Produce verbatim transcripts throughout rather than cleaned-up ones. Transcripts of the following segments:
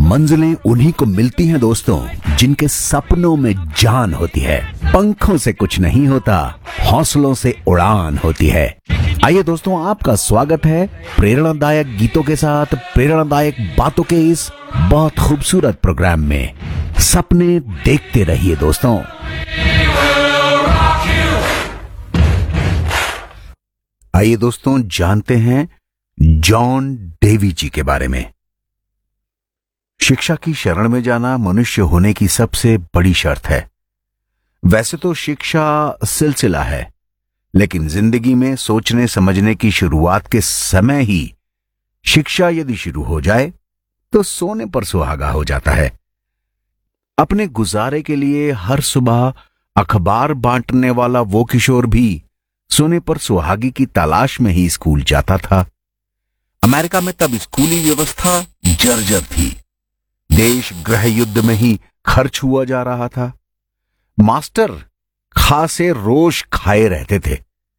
मंजिलें उन्हीं को मिलती हैं दोस्तों जिनके सपनों में जान होती है। पंखों से कुछ नहीं होता, हौसलों से उड़ान होती है। आइए दोस्तों, आपका स्वागत है प्रेरणादायक गीतों के साथ प्रेरणादायक बातों के इस बहुत खूबसूरत प्रोग्राम में। सपने देखते रहिए दोस्तों। आइए दोस्तों, जानते हैं जॉन डेवी जी के बारे में। शिक्षा की शरण में जाना मनुष्य होने की सबसे बड़ी शर्त है। वैसे तो शिक्षा सिलसिला है, लेकिन जिंदगी में सोचने समझने की शुरुआत के समय ही शिक्षा यदि शुरू हो जाए तो सोने पर सुहागा हो जाता है। अपने गुजारे के लिए हर सुबह अखबार बांटने वाला वो किशोर भी सोने पर सुहागी की तलाश में ही स्कूल जाता था। अमेरिका में तब स्कूली व्यवस्था जर्जर थी। देश गृह युद्ध में ही खर्च हुआ जा रहा था। मास्टर खासे रोष खाए रहते थे।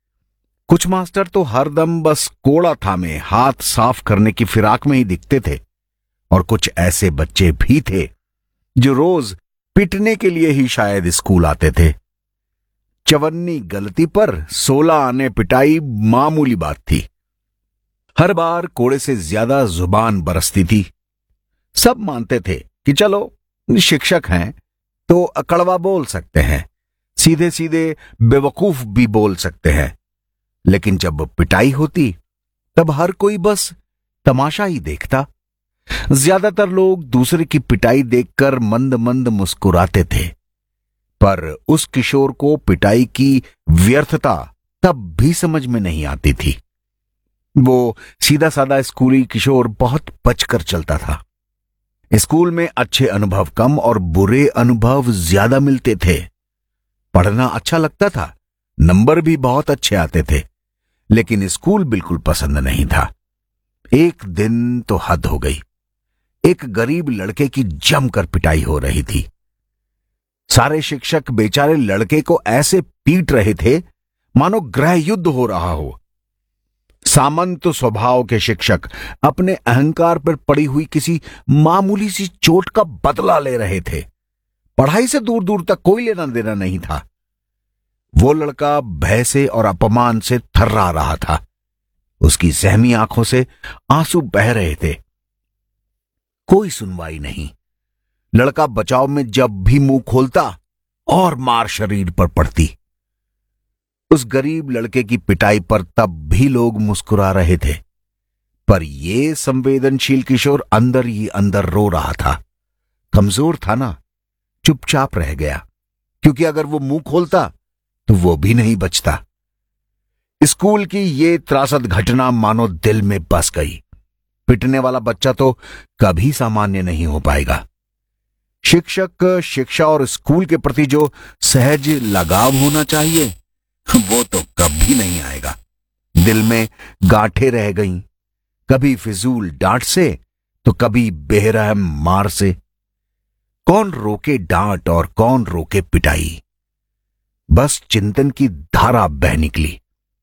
कुछ मास्टर तो हरदम बस कोड़ा थामे हाथ साफ करने की फिराक में ही दिखते थे, और कुछ ऐसे बच्चे भी थे जो रोज पिटने के लिए ही शायद स्कूल आते थे। चवन्नी गलती पर सोलह आने पिटाई मामूली बात थी। हर बार कोड़े से ज्यादा जुबान बरसती थी। सब मानते थे कि चलो शिक्षक हैं तो अकड़वा बोल सकते हैं, सीधे सीधे बेवकूफ भी बोल सकते हैं। लेकिन जब पिटाई होती तब हर कोई बस तमाशा ही देखता। ज्यादातर लोग दूसरे की पिटाई देखकर मंद मंद मुस्कुराते थे, पर उस किशोर को पिटाई की व्यर्थता तब भी समझ में नहीं आती थी। वो सीधा साधा स्कूली किशोर बहुत बचकर चलता था। स्कूल में अच्छे अनुभव कम और बुरे अनुभव ज्यादा मिलते थे। पढ़ना अच्छा लगता था, नंबर भी बहुत अच्छे आते थे, लेकिन स्कूल बिल्कुल पसंद नहीं था। एक दिन तो हद हो गई। एक गरीब लड़के की जमकर पिटाई हो रही थी। सारे शिक्षक बेचारे लड़के को ऐसे पीट रहे थे मानो गृह युद्ध हो रहा हो। सामंत स्वभाव के शिक्षक अपने अहंकार पर पड़ी हुई किसी मामूली सी चोट का बदला ले रहे थे। पढ़ाई से दूर दूर तक कोई लेना देना नहीं था। वो लड़का भय से और अपमान से थर्रा रहा था। उसकी सहमी आंखों से आंसू बह रहे थे। कोई सुनवाई नहीं। लड़का बचाव में जब भी मुंह खोलता और मार शरीर पर पड़ती। उस गरीब लड़के की पिटाई पर तब भी लोग मुस्कुरा रहे थे, पर यह संवेदनशील किशोर अंदर ही अंदर रो रहा था। कमजोर था ना, चुपचाप रह गया, क्योंकि अगर वो मुंह खोलता तो वो भी नहीं बचता। स्कूल की ये त्रासद घटना मानो दिल में बस गई। पिटने वाला बच्चा तो कभी सामान्य नहीं हो पाएगा। शिक्षक, शिक्षा और स्कूल के प्रति जो सहज लगाव होना चाहिए वो तो कभी नहीं आएगा। दिल में गांठें रह गईं, कभी फिजूल डांट से तो कभी बेरहम मार से। कौन रोके डांट और कौन रोके पिटाई, बस चिंतन की धारा बह निकली।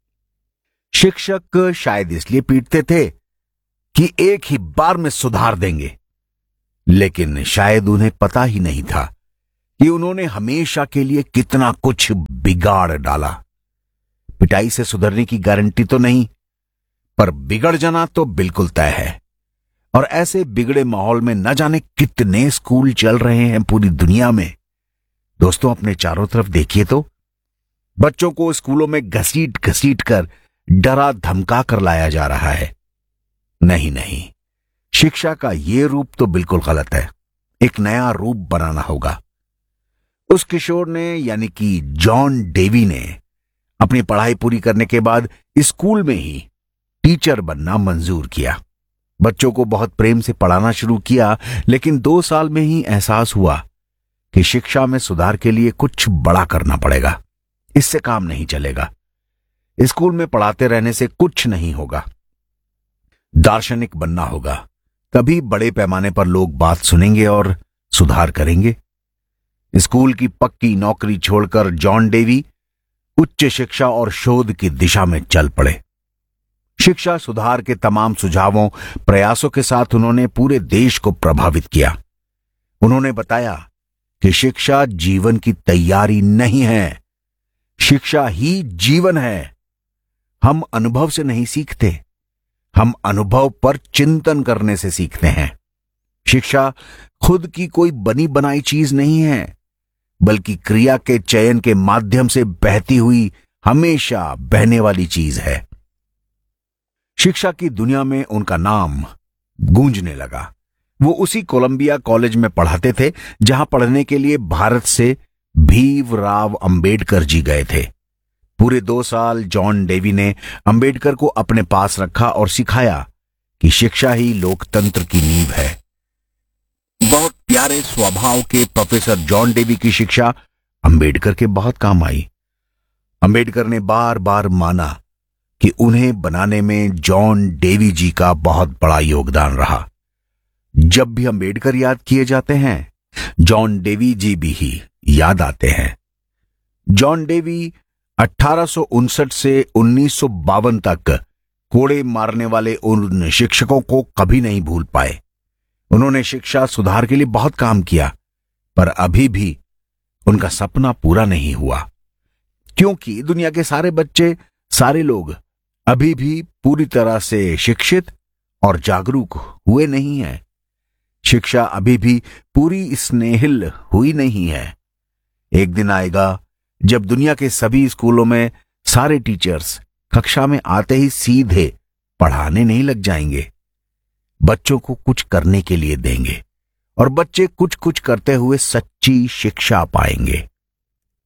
शिक्षक शायद इसलिए पीटते थे कि एक ही बार में सुधार देंगे, लेकिन शायद उन्हें पता ही नहीं था कि उन्होंने हमेशा के लिए कितना कुछ बिगाड़ डाला। पिटाई से सुधरने की गारंटी तो नहीं, पर बिगड़ जाना तो बिल्कुल तय है। और ऐसे बिगड़े माहौल में न जाने कितने स्कूल चल रहे हैं पूरी दुनिया में। दोस्तों, अपने चारों तरफ देखिए तो बच्चों को स्कूलों में घसीट घसीट कर डरा धमका कर लाया जा रहा है। नहीं नहीं, शिक्षा का यह रूप तो बिल्कुल गलत है। एक नया रूप बनाना होगा। उस किशोर ने, यानी कि जॉन डेवी ने, अपनी पढ़ाई पूरी करने के बाद स्कूल में ही टीचर बनना मंजूर किया। बच्चों को बहुत प्रेम से पढ़ाना शुरू किया, लेकिन दो साल में ही एहसास हुआ कि शिक्षा में सुधार के लिए कुछ बड़ा करना पड़ेगा। इससे काम नहीं चलेगा। स्कूल में पढ़ाते रहने से कुछ नहीं होगा। दार्शनिक बनना होगा, तभी बड़े पैमाने पर लोग बात सुनेंगे और सुधार करेंगे। स्कूल की पक्की नौकरी छोड़कर जॉन डेवी उच्च शिक्षा और शोध की दिशा में चल पड़े। शिक्षा सुधार के तमाम सुझावों प्रयासों के साथ उन्होंने पूरे देश को प्रभावित किया। उन्होंने बताया कि शिक्षा जीवन की तैयारी नहीं है, शिक्षा ही जीवन है। हम अनुभव से नहीं सीखते, हम अनुभव पर चिंतन करने से सीखते हैं। शिक्षा खुद की कोई बनी बनाई चीज नहीं है, बल्कि क्रिया के चयन के माध्यम से बहती हुई, हमेशा बहने वाली चीज है। शिक्षा की दुनिया में उनका नाम गूंजने लगा। वो उसी कोलंबिया कॉलेज में पढ़ाते थे जहां पढ़ने के लिए भारत से भीमराव अंबेडकर जी गए थे। पूरे दो साल जॉन डेवी ने अंबेडकर को अपने पास रखा और सिखाया कि शिक्षा ही लोकतंत्र की नींव है। बहुत प्यारे स्वभाव के प्रोफेसर जॉन डेवी की शिक्षा अंबेडकर के बहुत काम आई। अंबेडकर ने बार बार माना कि उन्हें बनाने में जॉन डेवी जी का बहुत बड़ा योगदान रहा। जब भी अंबेडकर याद किए जाते हैं, जॉन डेवी जी भी ही याद आते हैं। जॉन डेवी अठारह सौ उनसठ से उन्नीस सौ बावन तक कोड़े मारने वाले उन शिक्षकों को कभी नहीं भूल पाए। उन्होंने शिक्षा सुधार के लिए बहुत काम किया, पर अभी भी उनका सपना पूरा नहीं हुआ, क्योंकि दुनिया के सारे बच्चे, सारे लोग अभी भी पूरी तरह से शिक्षित और जागरूक हुए नहीं हैं। शिक्षा अभी भी पूरी स्नेहिल हुई नहीं है। एक दिन आएगा जब दुनिया के सभी स्कूलों में सारे टीचर्स कक्षा में आते ही सीधे पढ़ाने नहीं लग जाएंगे, बच्चों को कुछ करने के लिए देंगे और बच्चे कुछ कुछ करते हुए सच्ची शिक्षा पाएंगे।